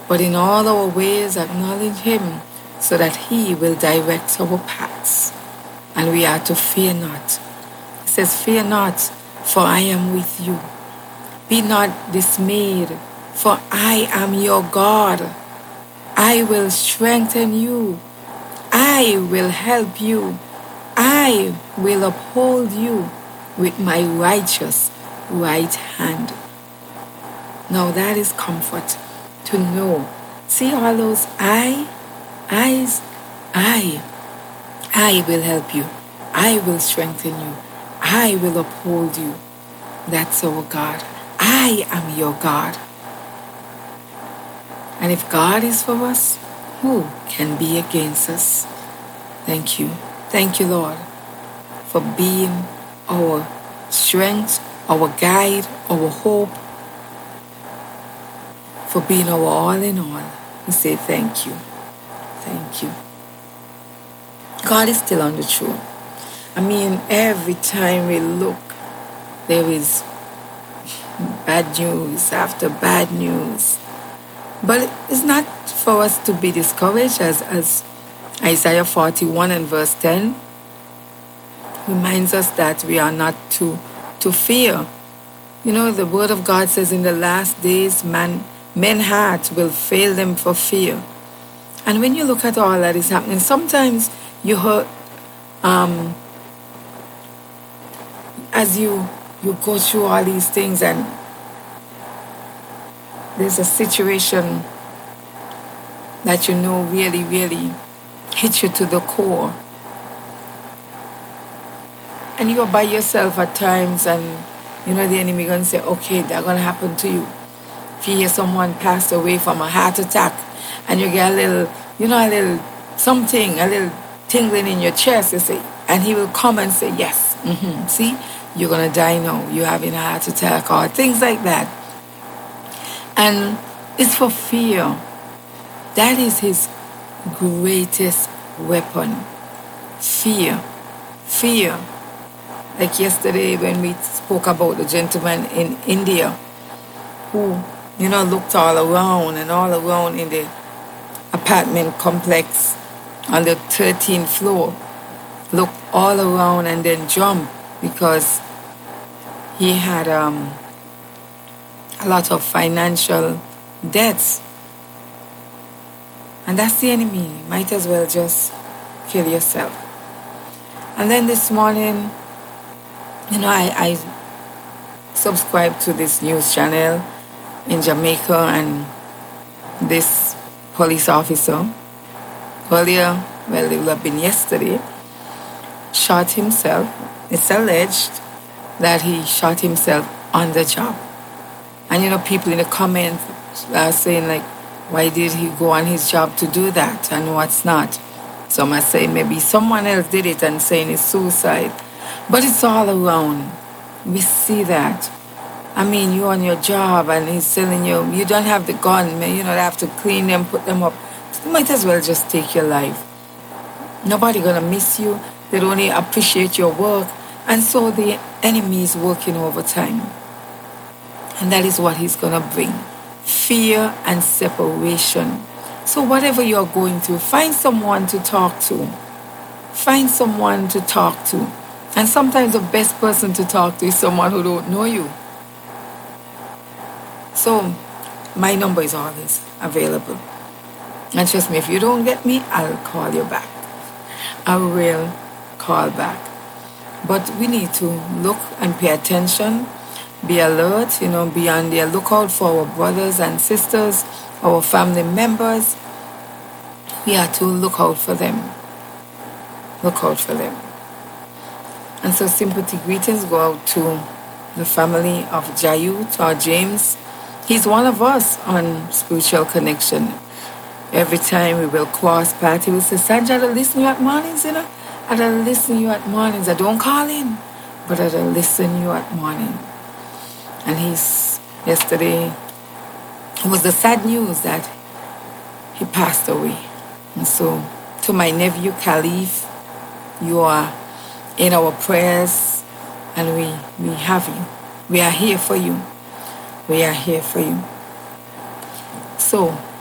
but in all our ways acknowledge him so that he will direct our paths. And we are to fear not. He says, fear not, for I am with you. Be not dismayed, for I am your God. I will strengthen you. I will help you. I will uphold you with my righteous right hand. Now that is comfort to know. See all those eyes? I will help you. I will strengthen you. I will uphold you. That's our God. I am your God. And if God is for us, who can be against us? Thank you. Thank you, Lord, for being our strength, our guide, our hope, for being our all in all. We say thank you. Thank you. God is still on the throne. I mean, every time we look, there is bad news after bad news. But it's not for us to be discouraged, as Isaiah 41 and verse 10 reminds us that we are not to fear. You know, the word of God says in the last days, men's hearts will fail them for fear. And when you look at all that is happening, sometimes you hurt, as you go through all these things and there's a situation that you know really, really hits you to the core. And you're by yourself at times and you know the enemy going to say, okay, that's going to happen to you. If you hear someone passed away from a heart attack and you get a little something, a little tingling in your chest, you say, and he will come and say, yes, see, you're going to die now. You're having a heart attack or things like that. And it's for fear. That is his greatest weapon. Fear. Fear. Like yesterday when we spoke about the gentleman in India who, you know, looked all around in the apartment complex on the 13th floor, looked all around and then jumped because he had a lot of financial debts. And that's the enemy. Might as well just kill yourself. And then this morning, you know, I subscribed to this news channel in Jamaica, and this police officer earlier, well, it would have been yesterday, shot himself. It's alleged that he shot himself on the job. And you know, people in the comments are saying like, why did he go on his job to do that and what's not? Some are saying maybe someone else did it and saying it's suicide. But it's all around. We see that. I mean, you're on your job and he's telling you, you don't have the gun, man. You know, they have to clean them, put them up. You might as well just take your life. Nobody gonna miss you. They don't only appreciate your work. And so the enemy is working overtime. And that is what he's gonna bring. Fear and separation. So whatever you're going through, find someone to talk to. Find someone to talk to. And sometimes the best person to talk to is someone who don't know you. So my number is always available. And trust me, if you don't get me, I'll call you back. I will call back. But we need to look and pay attention, be alert, you know, be on the lookout for our brothers and sisters, our family members. We are to look out for them. Look out for them. And so sympathy greetings go out to the family of Jayut or James. He's one of us on Spiritual Connection. Every time we will cross paths, he will say, Sandra, I'll listen you at mornings, you know. I'll listen you at mornings. I don't call in, but I'll listen you at morning. And yesterday, it was the sad news that he passed away. And so, to my nephew, Khalif, you are in our prayers, and we have you. We are here for you. We are here for you. So,